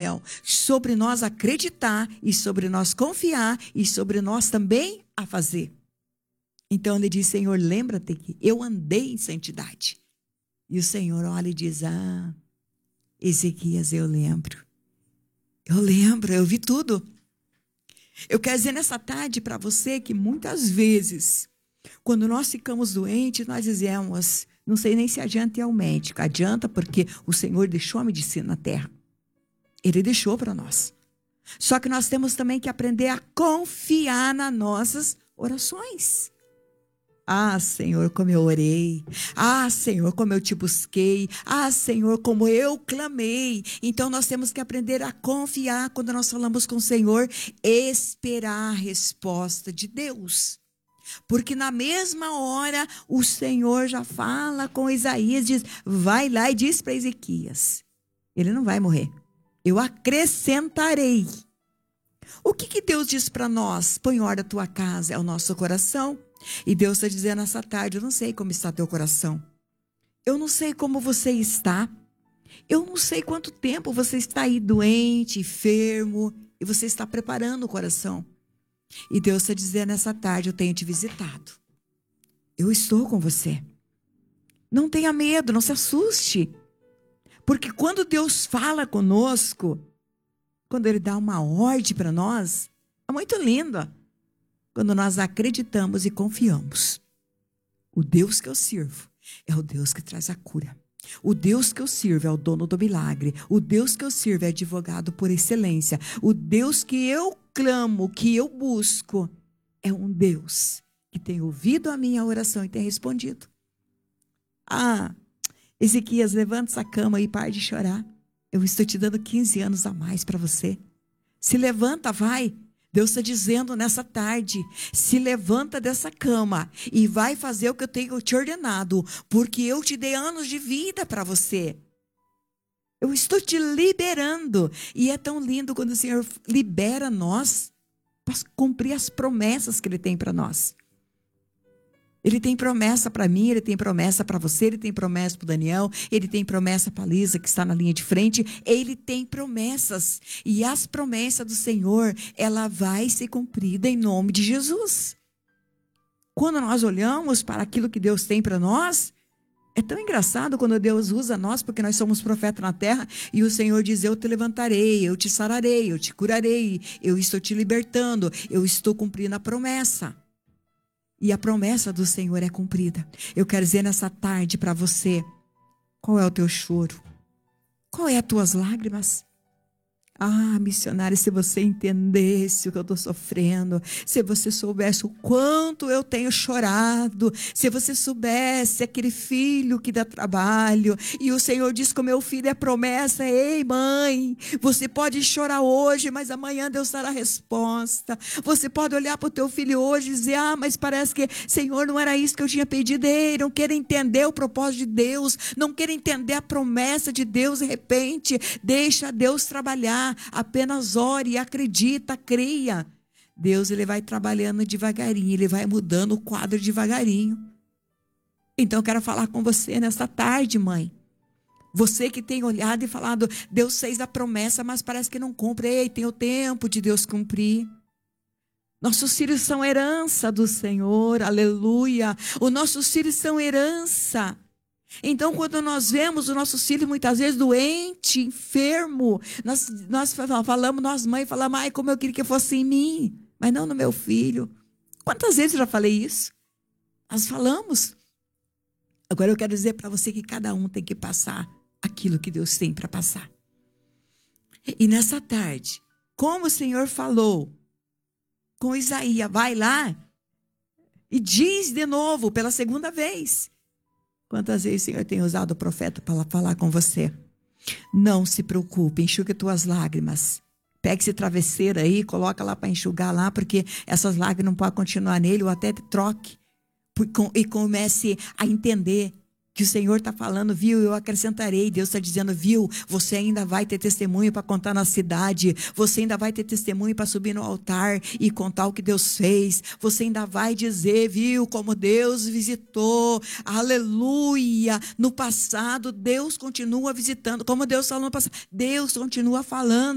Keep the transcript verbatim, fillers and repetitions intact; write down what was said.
Daniel, sobre nós acreditar e sobre nós confiar e sobre nós também a fazer. Então ele diz, Senhor, lembra-te que eu andei em santidade. E o Senhor olha e diz, ah, Ezequias, eu lembro. Eu lembro, eu vi tudo. Eu quero dizer nessa tarde para você que muitas vezes, quando nós ficamos doentes, nós dizemos, não sei nem se adianta ir ao médico. Adianta porque o Senhor deixou a medicina na terra. Ele deixou para nós. Só que nós temos também que aprender a confiar nas nossas orações. Ah, Senhor, como eu orei. Ah, Senhor, como eu te busquei. Ah, Senhor, como eu clamei. Então, nós temos que aprender a confiar quando nós falamos com o Senhor, esperar a resposta de Deus. Porque na mesma hora, o Senhor já fala com Isaías, diz, vai lá e diz para Ezequias, ele não vai morrer. Eu acrescentarei. O que, que Deus diz para nós? Põe em ordem a tua casa, é o nosso coração. E Deus está dizendo nessa tarde, eu não sei como está teu coração. Eu não sei como você está. Eu não sei quanto tempo você está aí doente, enfermo, e você está preparando o coração. E Deus está dizendo nessa tarde, eu tenho te visitado. Eu estou com você. Não tenha medo, não se assuste. Porque quando Deus fala conosco, quando Ele dá uma ordem para nós, é muito linda. Quando nós acreditamos e confiamos. O Deus que eu sirvo é o Deus que traz a cura. O Deus que eu sirvo é o dono do milagre. O Deus que eu sirvo é advogado por excelência. O Deus que eu clamo, que eu busco, é um Deus que tem ouvido a minha oração e tem respondido. Ah, Ezequias, levanta essa cama e pare de chorar. Eu estou te dando quinze anos a mais para você. Se levanta, vai. Deus está dizendo nessa tarde, se levanta dessa cama e vai fazer o que eu tenho te ordenado, porque eu te dei anos de vida para você. Eu estou te liberando. E é tão lindo quando o Senhor libera nós para cumprir as promessas que Ele tem para nós. Ele tem promessa para mim, Ele tem promessa para você, Ele tem promessa para o Daniel, Ele tem promessa para a Lisa que está na linha de frente. Ele tem promessas. E as promessas do Senhor, ela vai ser cumprida em nome de Jesus. Quando nós olhamos para aquilo que Deus tem para nós, é tão engraçado quando Deus usa nós, porque nós somos profetas na terra, e o Senhor diz, eu te levantarei, eu te sararei, eu te curarei, eu estou te libertando, eu estou cumprindo a promessa. E a promessa do Senhor é cumprida. Eu quero dizer nessa tarde para você, qual é o teu choro? Qual é as tuas lágrimas? Ah, missionária, se você entendesse o que eu estou sofrendo, se você soubesse o quanto eu tenho chorado, se você soubesse aquele filho que dá trabalho, e o Senhor diz que o meu filho é promessa, ei mãe, você pode chorar hoje, mas amanhã Deus dará a resposta. Você pode olhar para o teu filho hoje e dizer, ah, mas parece que, Senhor, não era isso que eu tinha pedido. Ei, não queira entender o propósito de Deus, não queira entender a promessa de Deus, de repente, deixa Deus trabalhar. Apenas ore, acredita, creia. Deus, Ele vai trabalhando devagarinho, Ele vai mudando o quadro devagarinho. Então eu quero falar com você nesta tarde, mãe. Você que tem olhado e falado, Deus fez a promessa, mas parece que não cumpre. Ei, tem o tempo de Deus cumprir. Nossos filhos são herança do Senhor, aleluia. Os nossos filhos são herança. Então, quando nós vemos o nosso filho muitas vezes doente, enfermo, nós, nós falamos, nós mães falamos, ai, como eu queria que fosse em mim, mas não no meu filho. Quantas vezes eu já falei isso? Nós falamos. Agora eu quero dizer para você que cada um tem que passar aquilo que Deus tem para passar. E nessa tarde, como o Senhor falou com Isaías, vai lá e diz de novo, pela segunda vez. Quantas vezes o Senhor tem usado o profeta para falar com você? Não se preocupe, enxugue tuas lágrimas. Pegue esse travesseiro aí, coloca lá para enxugar lá, porque essas lágrimas não podem continuar nele, ou até troque. E comece a entender que o Senhor está falando, viu, eu acrescentarei. Deus está dizendo, viu, você ainda vai ter testemunho para contar na cidade, você ainda vai ter testemunho para subir no altar e contar o que Deus fez, você ainda vai dizer, viu, como Deus visitou, aleluia. No passado, Deus continua visitando, como Deus falou no passado, Deus continua falando.